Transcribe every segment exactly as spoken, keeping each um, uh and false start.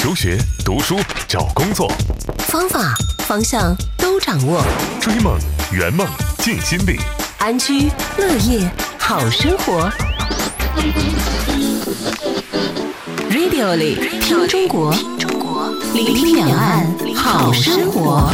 求学、读书、找工作， 方法、方向都掌握。 追梦、圆梦、尽心力， 安居乐业好生活。Radio 里听中国，聆听两岸好生活。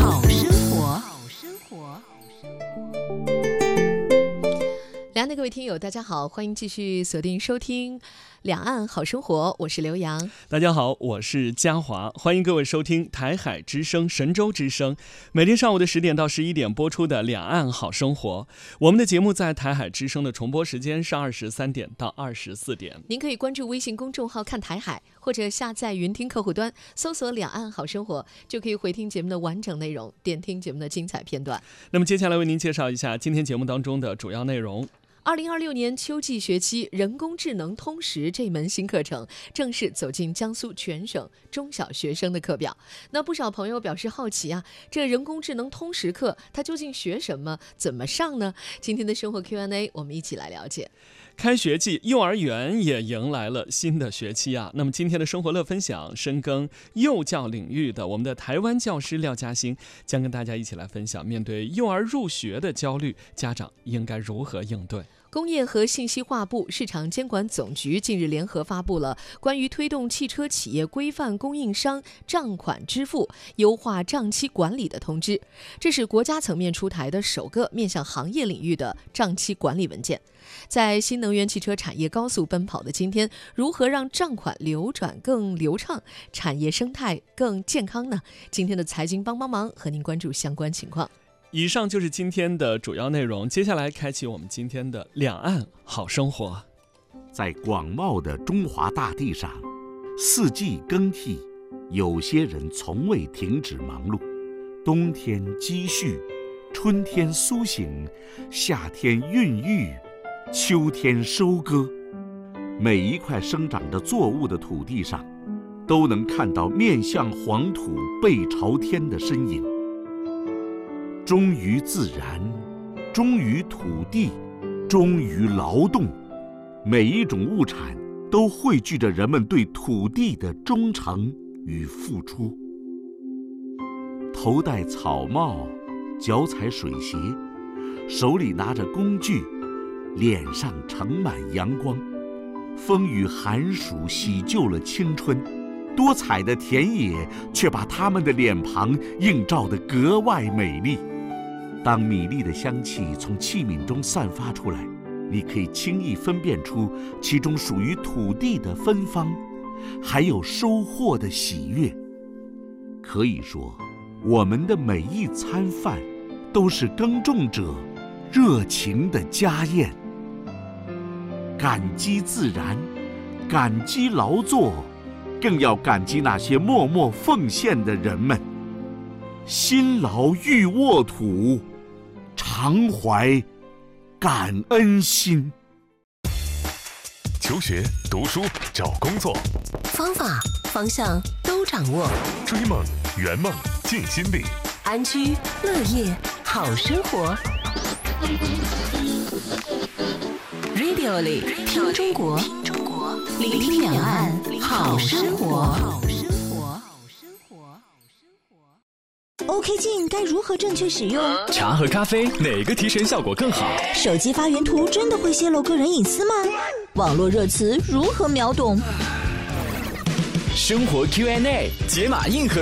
两岸的各位听友，大家好，欢迎继续锁定收听两岸好生活，我是刘洋。 大家好，我是嘉华，欢迎各位收听台海之声、神州之声，每天上午的十点到十一点播出的两岸好生活。我们的节目在台海之声的重播时间是二十三点到二十四点。 您可以关注微信公众号看台海，或者下载云听客户端，搜索两岸好生活，就可以回听节目的完整内容，点听节目的精彩片段。 那么接下来为您介绍一下今天节目当中的主要内容。 二零二六年秋季学期人工智能通识这门新课程正式走进江苏全省中小学生的课表。那不少朋友表示好奇啊，这人工智能通识课它究竟学什么，怎么上呢？今天的生活 Q and A 我们一起来了解。 开学季，幼儿园也迎来了新的学期啊。那么今天的生活乐分享，深耕幼教领域的我们的台湾教师廖嘉欣将跟大家一起来分享，面对幼儿入学的焦虑，家长应该如何应对。 工业和信息化部市场监管总局近日联合发布了关于推动汽车企业规范供应商账款支付、优化账期管理的通知。这是国家层面出台的首个面向行业领域的账期管理文件。在新能源汽车产业高速奔跑的今天，如何让账款流转更流畅，产业生态更健康呢？今天的财经帮帮忙和您关注相关情况。 以上就是今天的主要内容，接下来开启我们今天的两岸好生活。 在广袤的中华大地上，四季更替，有些人从未停止忙碌。冬天积蓄，春天苏醒，夏天孕育，秋天收割。每一块生长着作物的土地上，都能看到面向黄土背朝天的身影。忠于自然，忠于土地，忠于劳动，每一种物产都汇聚着人们对土地的忠诚与付出。头戴草帽，脚踩水鞋，手里拿着工具，脸上盛满阳光。风雨寒暑洗旧了青春，多彩的田野却把他们的脸庞映照得格外美丽。当米粒的香气从器皿中散发出来，你可以轻易分辨出其中属于土地的芬芳，还有收获的喜悦。可以说，我们的每一餐饭都是耕种者热情的家宴。感激自然，感激劳作，更要感激那些默默奉献的人们。辛劳欲沃土，常怀感恩心。 求学、读书、找工作， 方法、方向都掌握。 追梦、圆梦、尽心力， 安居乐业好生活。Radio 里听中国，聆听两岸好生活。 OK 镜该如何正确使用？ 茶和咖啡哪个提神效果更好？ 手机发原图真的会泄露个人隐私吗？网络热词如何秒懂？ 生活 Q and A 解码硬核